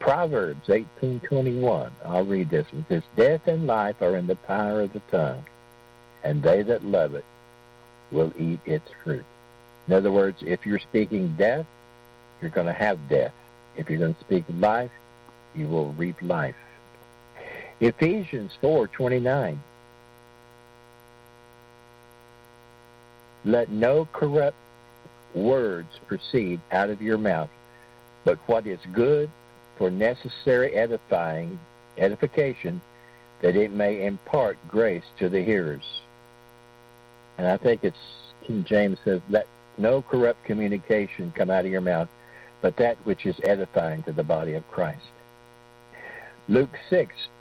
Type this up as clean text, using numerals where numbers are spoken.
Proverbs 18:21. I'll read this one. It says, death and life are in the power of the tongue, and they that love it will eat its fruit. In other words, if you're speaking death, you're going to have death. If you're going to speak life, you will reap life. Ephesians 4:29. Let no corrupt words proceed out of your mouth, but what is good for necessary edification, that it may impart grace to the hearers. And I think it's King James says, let no corrupt communication come out of your mouth, but that which is edifying to the body of Christ. Luke 6,